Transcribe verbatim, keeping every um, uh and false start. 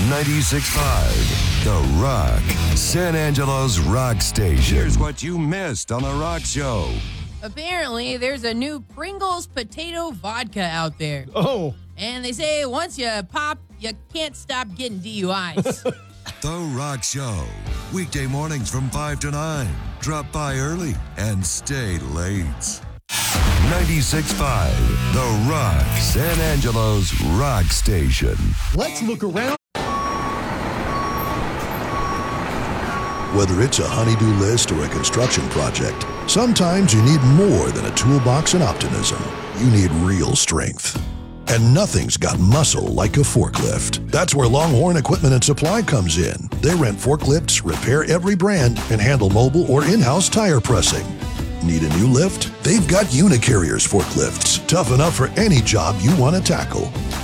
ninety-six point five, The Rock, San Angelo's rock station. Here's what you missed on The Rock Show. Apparently, there's a new Pringles potato vodka out there. Oh. And they say once you pop, you can't stop getting D U Is. The Rock Show, weekday mornings from five to nine. Drop by early and stay late. ninety-six point five, The Rock, San Angelo's rock station. Let's look around. Whether it's a honey-do list or a construction project, sometimes you need more than a toolbox and optimism. You need real strength. And nothing's got muscle like a forklift. That's where Longhorn Equipment and Supply comes in. They rent forklifts, repair every brand, and handle mobile or in-house tire pressing. Need a new lift? They've got Unicarriers forklifts, tough enough for any job you want to tackle.